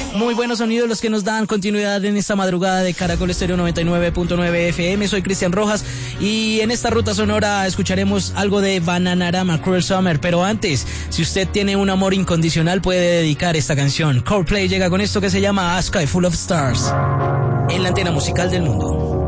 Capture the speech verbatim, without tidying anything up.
Muy buenos sonidos los que nos dan continuidad en esta madrugada de Caracol Estéreo noventa y nueve punto nueve F M. Soy Cristian Rojas y en esta ruta sonora escucharemos algo de Bananarama, Cruel Summer. Pero antes, si usted tiene un amor incondicional, puede dedicar esta canción. Coldplay llega con esto que se llama A Sky Full of Stars en la antena musical del mundo.